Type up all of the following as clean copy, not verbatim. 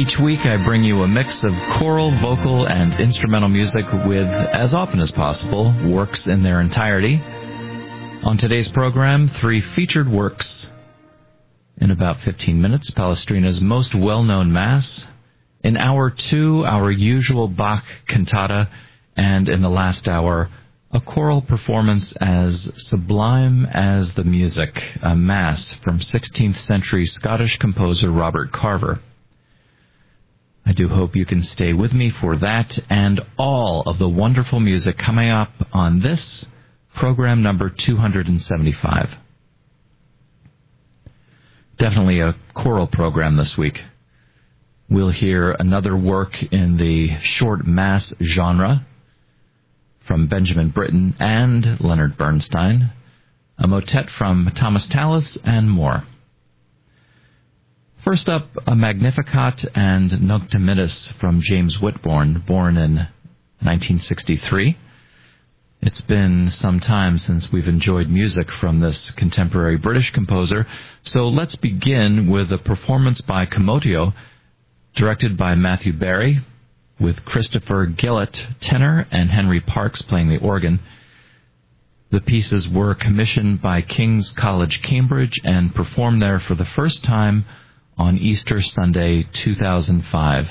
Each week I bring you a mix of choral, vocal, and instrumental music with, as often as possible, works in their entirety. On today's program, 3 featured works. In about 15 minutes, Palestrina's most well-known Mass. In Hour 2, our usual Bach cantata. And in the last hour, a choral performance as sublime as the music, a Mass from 16th century Scottish composer Robert Carver. I do hope you can stay with me for that and all of the wonderful music coming up on this program number 275. Definitely a choral program this week. We'll hear another work in the short Mass genre from Benjamin Britten and Leonard Bernstein, a motet from Thomas Tallis, and more. First up, a Magnificat and Nunc Dimittis from James Whitbourne, born in 1963. It's been some time since we've enjoyed music from this contemporary British composer, so let's begin with a performance by Comotio, directed by Matthew Barry, with Christopher Gillett, tenor, and Henry Parks playing the organ. The pieces were commissioned by King's College, Cambridge, and performed there for the first time on Easter Sunday, 2005.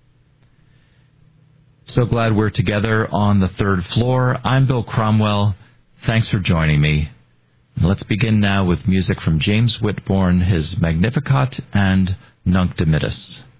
So glad we're together on the third floor. I'm Bill Cromwell. Thanks for joining me. Let's begin now with music from James Whitbourne, his Magnificat and Nunc Dimittis.